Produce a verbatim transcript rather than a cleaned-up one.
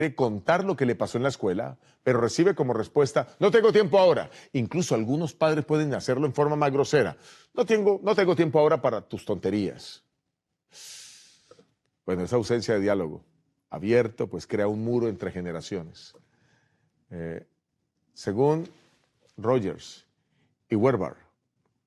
de contar lo que le pasó en la escuela, pero recibe como respuesta, no tengo tiempo ahora. Incluso algunos padres pueden hacerlo en forma más grosera. No tengo, no tengo tiempo ahora para tus tonterías. Bueno, esa ausencia de diálogo abierto pues crea un muro entre generaciones. Eh, según Rogers y Werbar,